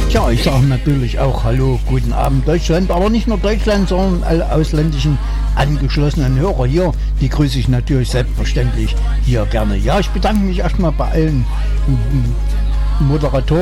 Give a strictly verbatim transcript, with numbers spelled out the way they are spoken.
Ja, ich sage natürlich auch Hallo, guten Abend Deutschland, aber nicht nur Deutschland, sondern alle ausländischen angeschlossenen Hörer hier, die grüße ich natürlich selbstverständlich hier gerne. Ja, ich bedanke mich erstmal bei allen Moderatoren.